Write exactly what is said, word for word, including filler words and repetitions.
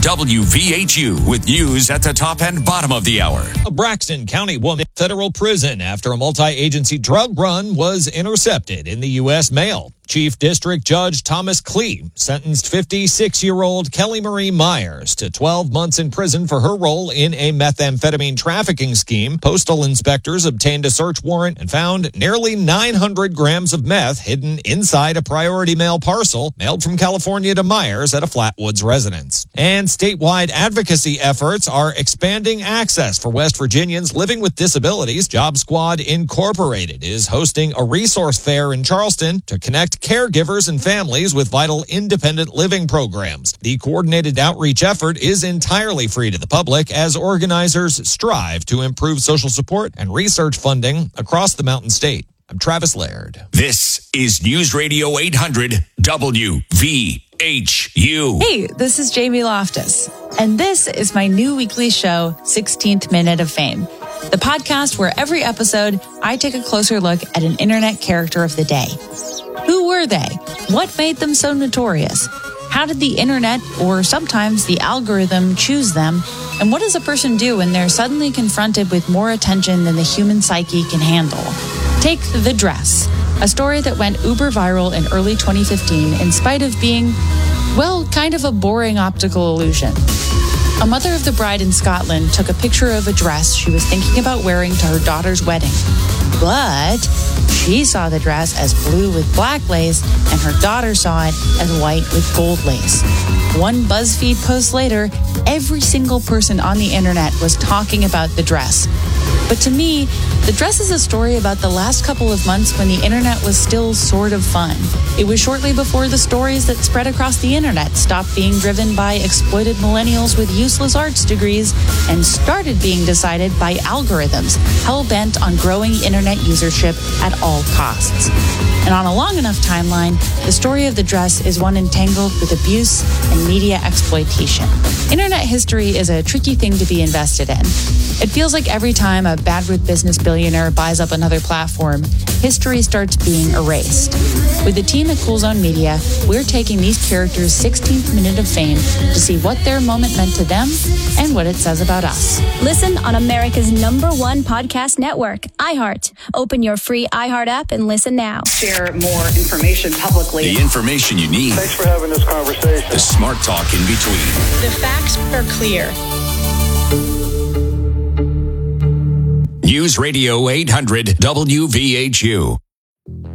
W V H U with news at the top and bottom of the hour. A Braxton County woman in federal prison after a multi-agency drug run was intercepted in the U S mail. Chief District Judge Thomas Klee sentenced fifty-six-year-old Kelly Marie Myers to twelve months in prison for her role in a methamphetamine trafficking scheme. Postal inspectors obtained a search warrant and found nearly nine hundred grams of meth hidden inside a priority mail parcel mailed from California to Myers at a Flatwoods residence. And statewide advocacy efforts are expanding access for West Virginians living with disabilities. Job Squad Incorporated is hosting a resource fair in Charleston to connect caregivers and families with vital independent living programs. The coordinated outreach effort is entirely free to the public as organizers strive to improve social support and research funding across the Mountain State. I'm Travis Laird. This is News Radio eight hundred W V H U. Hey, this is Jamie Loftus, and this is my new weekly show, sixteenth Minute of Fame, the podcast where every episode I take a closer look at an internet character of the day. Who were they? What made them so notorious? How did the internet, or sometimes the algorithm, choose them? And what does a person do when they're suddenly confronted with more attention than the human psyche can handle? Take The Dress, a story that went uber viral in early twenty fifteen in spite of being, well, kind of a boring optical illusion. A mother of the bride in Scotland took a picture of a dress she was thinking about wearing to her daughter's wedding. But she saw the dress as blue with black lace, and her daughter saw it as white with gold lace. One BuzzFeed post later, every single person on the internet was talking about the dress. But to me, the dress is a story about the last couple of months when the internet was still sort of fun. It was shortly before the stories that spread across the internet stopped being driven by exploited millennials with useless arts degrees and started being decided by algorithms hell-bent on growing internet usership at all costs. And on a long enough timeline, the story of the dress is one entangled with abuse and media exploitation. Internet history is a tricky thing to be invested in. It feels like every time a bad-with business billionaire buys up another platform, history starts being erased. With the team at Cool Zone Media, we're taking these characters' sixteenth minute of fame to see what their moment meant to them and what it says about us. Listen on America's number one podcast network, iHeart. Open your free iHeart app and listen now. Share more information publicly. The information you need. Thanks for having this conversation. The smart talk in between. The facts are clear. News Radio eight hundred W V H U.